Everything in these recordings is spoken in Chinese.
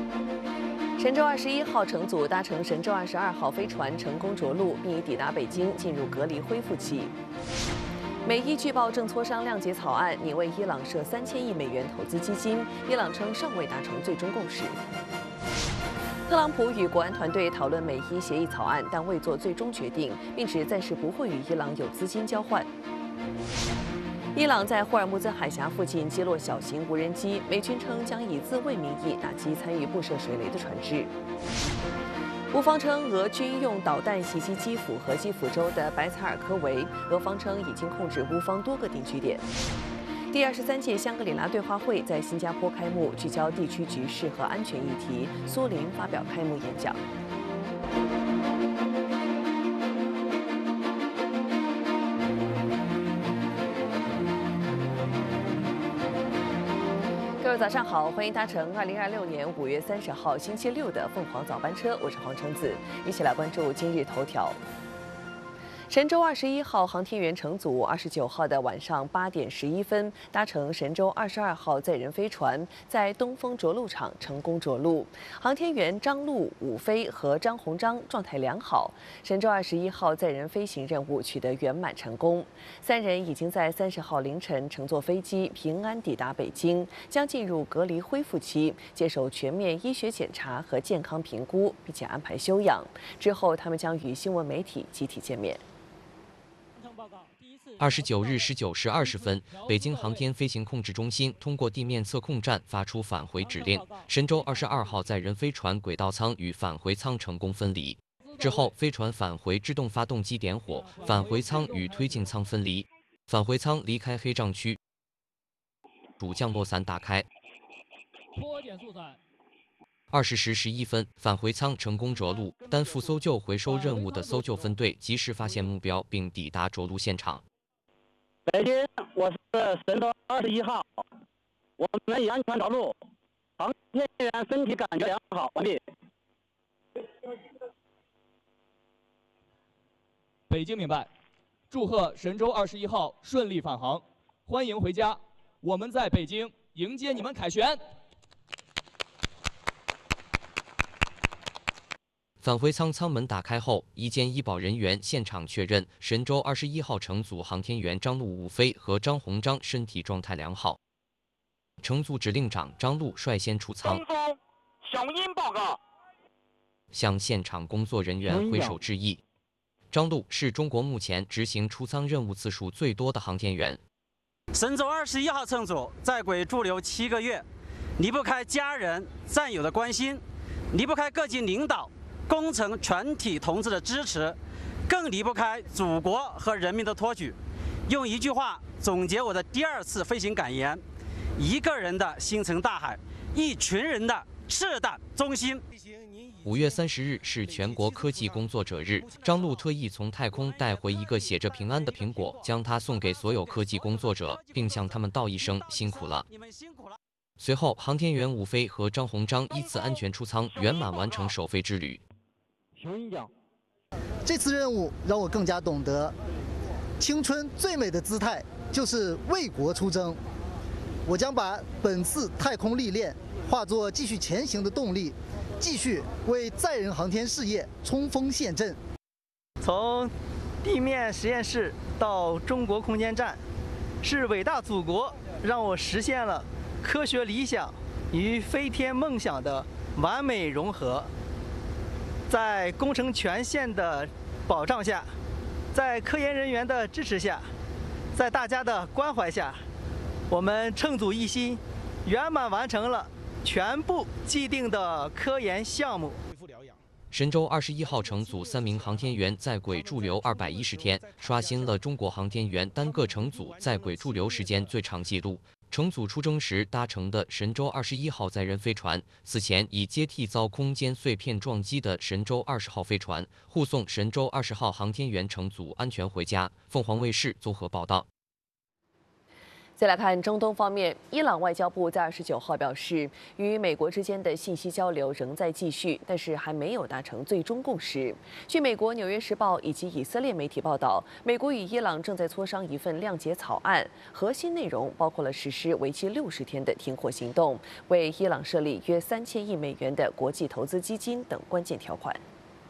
神舟21号乘组搭乘神舟22号飞船成功着陆，并已抵达北京，进入隔离恢复期。美伊据报正磋商谅解草案，拟为伊朗设3000亿美元投资基金，伊朗称尚未达成最终共识。特朗普与国安团队讨论美伊协议草案，但未做最终决定，并指暂时不会与伊朗有资金交换。伊朗在霍尔木兹海峡附近击落小型无人机，美军称将以自卫名义打击参与布设水雷的船只。乌方称俄军用导弹袭击基辅和基辅州的白采尔科维，俄方称已经控制乌方多个定居点。第23届香格里拉对话会在新加坡开幕，聚焦地区局势和安全议题。苏林发表开幕演讲。各位早上好，欢迎搭乘2026年5月30号星期六的凤凰早班车，我是黄橙子，一起来关注今日头条。神舟21号航天员乘组29号的晚上8点11分，搭乘神舟22号载人飞船，在东风着陆场成功着陆。航天员张陆、武飞和张鸿章状态良好，神舟21号载人飞行任务取得圆满成功。3人已经在30号凌晨乘坐飞机平安抵达北京，将进入隔离恢复期，接受全面医学检查和健康评估，并且安排休养。之后，他们将与新闻媒体集体见面。 29日19时20分，北京航天飞行控制中心通过地面测控站发出返回指令，神舟22号载人飞船轨道舱与返回舱成功分离。之后，飞船返回制动发动机点火，返回舱与推进舱分离，返回舱离开黑障区，主降落伞打开。20时11分，返回舱成功着陆，担负搜救回收任务的搜救分队及时发现目标，并抵达着陆现场。 北京，我是神舟21号，我们已安全着陆，航天员身体感觉良好，完毕。 北京明白，祝贺神舟21号顺利返航，欢迎回家，我们在北京迎接你们凯旋。 返回舱舱门打开后，医监医保人员现场确认，神舟21号乘组航天员张陆、武飞和张鸿章身体状态良好。乘组指令长张陆率先出舱， 响应报告， 向现场工作人员挥手致意。张陆是中国目前执行出舱任务次数最多的航天员。 神舟21号乘组在轨驻留7个月，离不开家人、战友的关心，离不开各级领导、工程全体同志的支持，更离不开祖国和人民的托举。用一句话总结我的第2次飞行感言：一个人的星辰大海，一群人的赤胆忠心。 5月30日是全国科技工作者日，张陆特意从太空带回一个写着“平安”的苹果，将它送给所有科技工作者，并向他们道一声辛苦了。随后，航天员武飞和张鸿章依次安全出舱，圆满完成首飞之旅。 这次任务让我更加懂得，青春最美的姿态就是为国出征。我将把本次太空历练化作继续前行的动力，继续为载人航天事业冲锋陷阵。 从地面实验室到中国空间站，是伟大祖国让我实现了科学理想与飞天梦想的完美融合。在工程权限的保障下，在科研人员的支持下，在大家的关怀下，我们乘组一心，圆满完成了全部既定的科研项目。 神舟21号乘组3名航天员在轨驻留210天，刷新了中国航天员单个乘组在轨驻留时间最长纪录。乘组出征时搭乘的神舟21号载人飞船，此前已接替遭空间碎片撞击的神舟20号飞船，护送神舟20号航天员乘组安全回家。凤凰卫视综合报道。 再来看中东方面，伊朗外交部在29号表示，与美国之间的信息交流仍在继续，但是还没有达成最终共识。据美国《纽约时报》以及以色列媒体报道，美国与伊朗正在磋商一份谅解草案，核心内容包括了实施为期60天的停火行动，为伊朗设立约3000亿美元的国际投资基金等关键条款。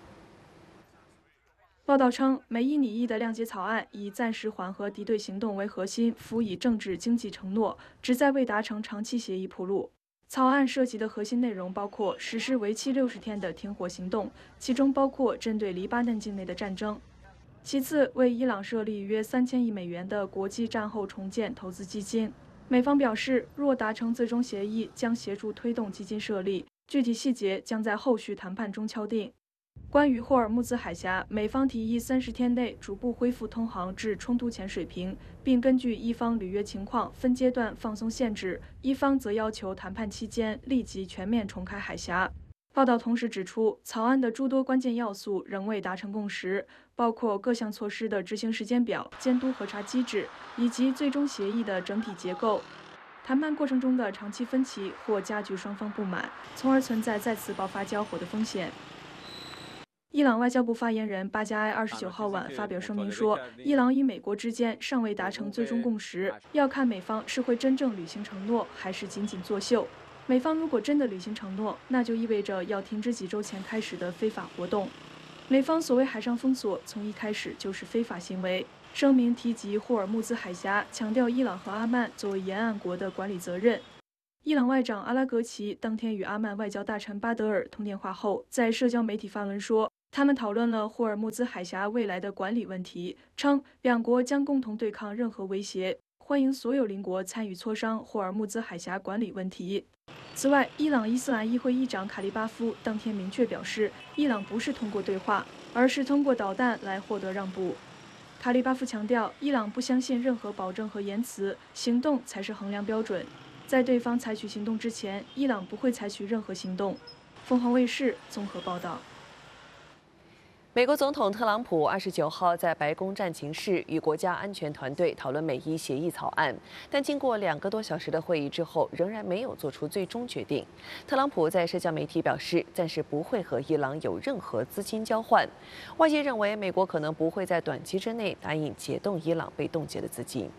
报道称，美伊拟议的谅解草案以暂时缓和敌对行动为核心，辅以政治经济承诺，旨在为达成长期协议铺路。草案涉及的核心内容包括实施为期60天的停火行动，其中包括针对黎巴嫩境内的战争；其次，为伊朗设立约3000亿美元的国际战后重建投资基金。美方表示，若达成最终协议，将协助推动基金设立，具体细节将在后续谈判中敲定。关于霍尔木兹海峡，美方提议30天内逐步恢复通航至冲突前水平，并根据伊方履约情况分阶段放松限制；伊方则要求谈判期间立即全面重开海峡。报道同时指出，草案的诸多关键要素仍未达成共识，包括各项措施的执行时间表、监督核查机制以及最终协议的整体结构。谈判过程中的长期分歧或加剧双方不满，从而存在再次爆发交火的风险。伊朗外交部发言人巴加埃29号晚发表声明说，伊朗与美国之间尚未达成最终共识，要看美方是会真正履行承诺，还是仅仅作秀。美方如果真的履行承诺，那就意味着要停止几周前开始的非法活动。美方所谓海上封锁，从一开始就是非法行为。声明提及霍尔木兹海峡，强调伊朗和阿曼作为沿岸国的管理责任。伊朗外长阿拉格齐当天与阿曼外交大臣巴德尔通电话后，在社交媒体发文说，他们讨论了霍尔木兹海峡未来的管理问题，称两国将共同对抗任何威胁，欢迎所有邻国参与磋商霍尔木兹海峡管理问题。此外，伊朗伊斯兰议会议长卡利巴夫当天明确表示，伊朗不是通过对话，而是通过导弹来获得让步。卡利巴夫强调，伊朗不相信任何保证和言辞，行动才是衡量标准。在对方采取行动之前，伊朗不会采取任何行动。凤凰卫视综合报道。 美国总统特朗普29号在白宫战情室与国家安全团队讨论美伊协议草案，但经过2个多小时的会议之后，仍然没有做出最终决定。特朗普在社交媒体表示，暂时不会和伊朗有任何资金交换。外界认为，美国可能不会在短期之内答应解冻伊朗被冻结的资金。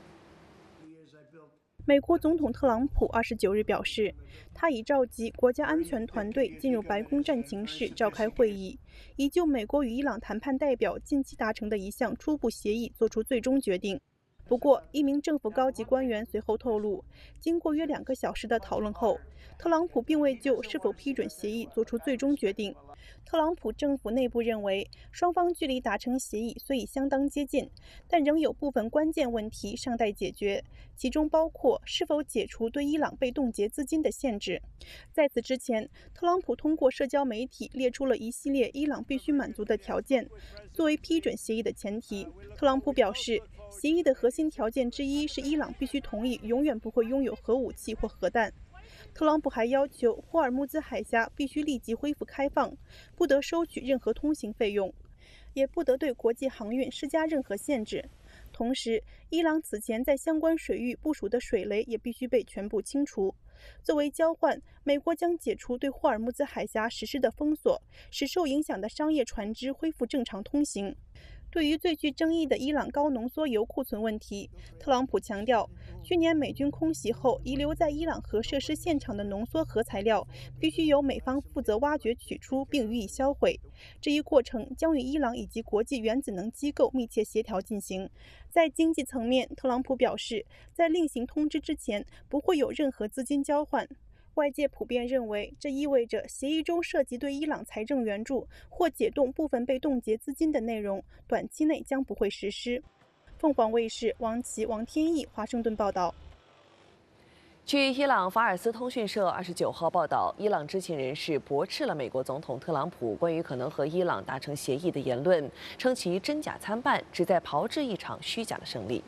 美国总统特朗普29日表示，他已召集国家安全团队进入白宫战情室召开会议，以就美国与伊朗谈判代表近期达成的一项初步协议作出最终决定。不过，一名政府高级官员随后透露，经过约2个小时的讨论后，特朗普并未就是否批准协议做出最终决定。特朗普政府内部认为，双方距离达成协议虽已相当接近，但仍有部分关键问题尚待解决，其中包括是否解除对伊朗被冻结资金的限制。在此之前，特朗普通过社交媒体列出了一系列伊朗必须满足的条件，作为批准协议的前提。特朗普表示，协议的核心条件之一是伊朗必须同意永远不会拥有核武器或核弹。特朗普还要求霍尔木兹海峡必须立即恢复开放，不得收取任何通行费用，也不得对国际航运施加任何限制。同时，伊朗此前在相关水域部署的水雷也必须被全部清除。作为交换，美国将解除对霍尔木兹海峡实施的封锁，使受影响的商业船只恢复正常通行。对于最具争议的伊朗高浓缩铀库存问题，特朗普强调，去年美军空袭后遗留在伊朗核设施现场的浓缩核材料必须由美方负责挖掘取出并予以销毁，这一过程将与伊朗以及国际原子能机构密切协调进行。在经济层面，特朗普表示，在另行通知之前不会有任何资金交换。外界普遍认为，这意味着协议中涉及对伊朗财政援助或解冻部分被冻结资金的内容，短期内将不会实施。凤凰卫视王琦、王天翼华盛顿报道。 据伊朗法尔斯通讯社29号报道，伊朗知情人士驳斥了美国总统特朗普关于可能和伊朗达成协议的言论，称其真假参半，旨在炮制一场虚假的胜利。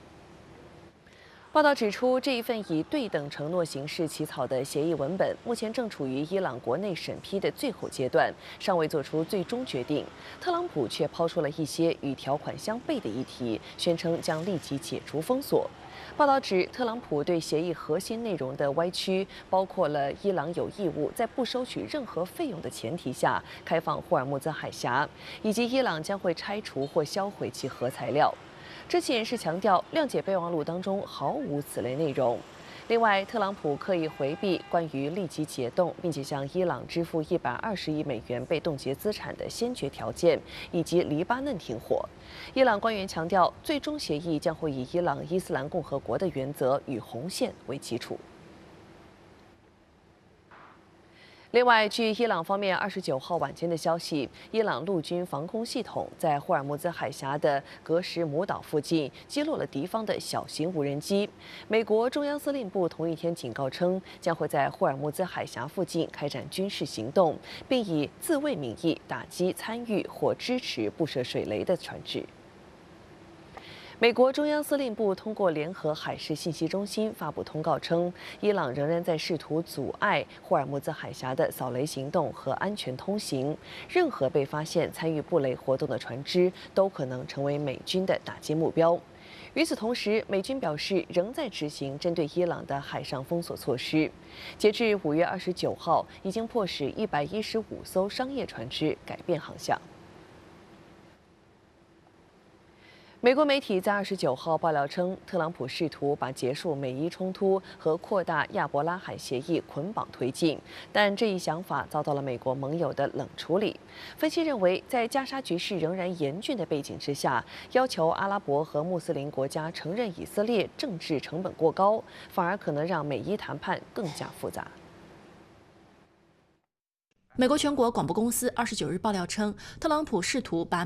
报道指出，这一份以对等承诺形式起草的协议文本，目前正处于伊朗国内审批的最后阶段，尚未做出最终决定。特朗普却抛出了一些与条款相悖的议题，宣称将立即解除封锁。 报道指，特朗普对协议核心内容的歪曲，包括了伊朗有义务在不收取任何费用的前提下开放霍尔木兹海峡，以及伊朗将会拆除或销毁其核材料。这起演示强调，谅解备忘录当中毫无此类内容。另外，特朗普刻意回避关于立即解冻并且向伊朗支付120亿美元被冻结资产的先决条件，以及黎巴嫩停火。伊朗官员强调，最终协议将会以伊朗伊斯兰共和国的原则与红线为基础。另外，据伊朗方面29号晚间的消息，伊朗陆军防空系统在霍尔木兹海峡的格什姆岛附近击落了敌方的小型无人机。美国中央司令部同一天警告称，将会在霍尔木兹海峡附近开展军事行动，并以自卫名义打击参与或支持布设水雷的船只。美国中央司令部通过联合海事信息中心发布通告称，伊朗仍然在试图阻碍霍尔木兹海峡的扫雷行动和安全通行。任何被发现参与布雷活动的船只都可能成为美军的打击目标。与此同时，美军表示仍在执行针对伊朗的海上封锁措施。截至5月29号，已经迫使115艘商业船只改变航向。美国媒体在29号爆料称，特朗普试图把结束美伊冲突和扩大亚伯拉罕协议捆绑推进，但这一想法遭到了美国盟友的冷处理。分析认为，在加沙局势仍然严峻的背景之下，要求阿拉伯和穆斯林国家承认以色列政治成本过高，反而可能让美伊谈判更加复杂。 美国全国广播公司29日爆料称，特朗普试图把